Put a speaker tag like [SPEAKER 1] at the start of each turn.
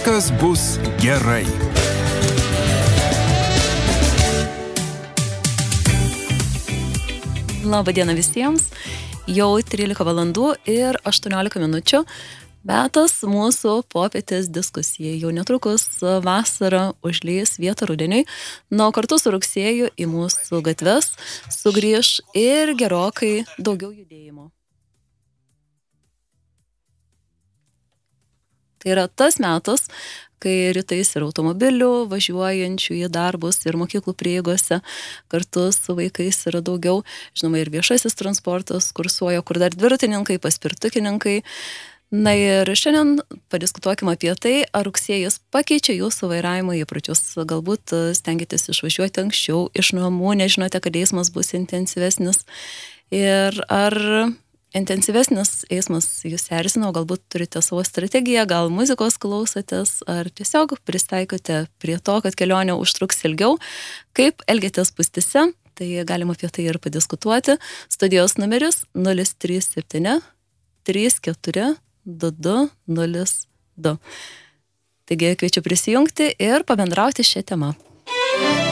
[SPEAKER 1] Viskas bus gerai.
[SPEAKER 2] Labą dieną visiems. Jau 13 valandų ir 18 minučių. Metas mūsų popietės diskusijai. Jau netrukus vasara užlys vietą rudeniui. Na, o kartu su rugsėju į mūsų gatves sugrįš ir gerokai daugiau judėjimo. Tai yra tas metas, kai rytais ir automobilių važiuojančių į darbus ir mokyklų prieigose kartu su vaikais yra daugiau. Žinoma, ir viešasis transportas kursuoja, kur dar dviratininkai, paspirtukininkai. Na ir šiandien padiskutuokime apie tai, ar rugsėjis pakeičia jūsų vairavimo įpročius. Galbūt stengiatės išvažiuoti anksčiau iš namų, nežinote, kad eismas bus intensyvesnis. Ir ar intensyvesnis eismas jūs erzina, o galbūt turite savo strategiją, gal muzikos klausotės, ar tiesiog pristaikote prie to, kad kelionė užtruks ilgiau. Kaip elgiatės spūstyse, tai galima apie tai ir padiskutuoti. Studijos numeris 037 34 2202. Taigi kviečiu prisijungti ir pabendrauti šią temą.